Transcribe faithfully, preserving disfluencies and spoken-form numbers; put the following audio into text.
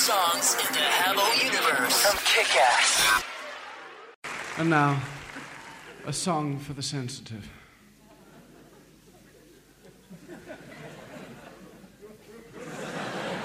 songs in the Habbo universe from Kick-Ass. And now, a song for the sensitive.